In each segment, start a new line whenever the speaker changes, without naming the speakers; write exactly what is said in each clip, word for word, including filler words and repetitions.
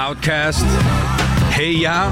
Outcast. Hey ja.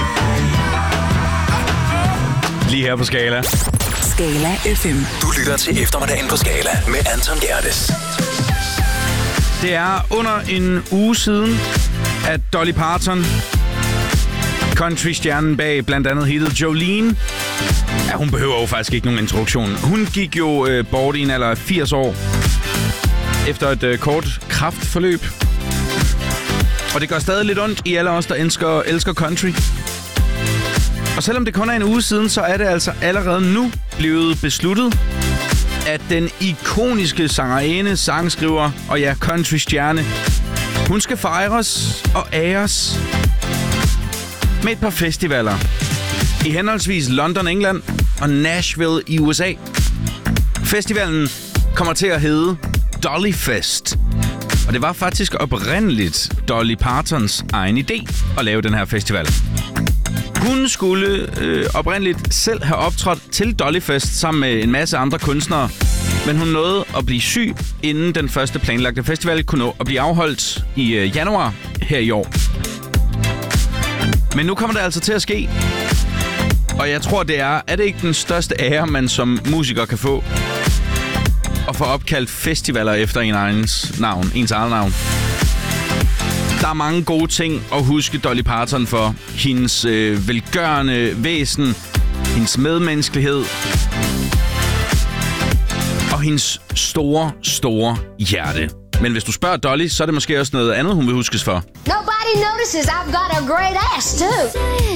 Lige her på Skala.
Skala F M.
Du lytter til eftermiddagen på Skala med Anton Gerdes.
Det er under en uge siden, at Dolly Parton, countrystjernen bag blandt andet hittet Jolene, ja, hun behøver jo faktisk ikke nogen introduktion. Hun gik jo øh, bort i en alder af firs år efter et øh, kort kræftforløb. Og det gør stadig lidt ondt i alle os, der elsker, elsker country. Og selvom det kun er en uge siden, så er det altså allerede nu blevet besluttet, at den ikoniske sangerinde, sangskriver og ja, countrystjerne, hun skal fejres og æres med et par festivaler i henholdsvis London, England og Nashville i U S A. Festivalen kommer til at hedde Dolly Fest. Og det var faktisk oprindeligt Dolly Partons egen idé at lave den her festival. Hun skulle øh, oprindeligt selv have optrådt til Dolly Fest sammen med en masse andre kunstnere, men hun nåede at blive syg, inden den første planlagte festival kunne nå at blive afholdt i øh, januar her i år. Men nu kommer det altså til at ske. Og jeg tror, det er, er det ikke den største ære, man som musiker kan få? At få opkaldt festivaler efter en egens navn, ens eget navn. Der er mange gode ting at huske Dolly Parton for. Hendes øh, velgørende væsen, hendes medmenneskelighed og hendes store, store hjerte. Men hvis du spørger Dolly, så er det måske også noget andet, hun vil huskes for.
Nobody notices I've got a great ass, too.